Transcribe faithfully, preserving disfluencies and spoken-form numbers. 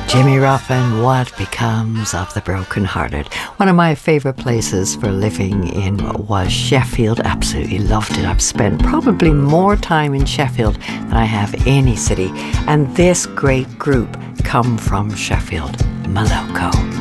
Jimmy Ruffin, What Becomes of the Brokenhearted. One of my favourite places for living in was Sheffield. Absolutely loved it. I've spent probably more time in Sheffield than I have any city. And this great group come from Sheffield, Moloko.